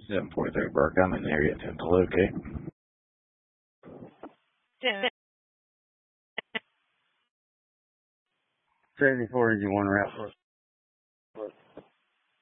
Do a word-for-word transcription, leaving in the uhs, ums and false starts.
seven forty-three Burke. I'm in the area ten to locate. seventy-four engine one route.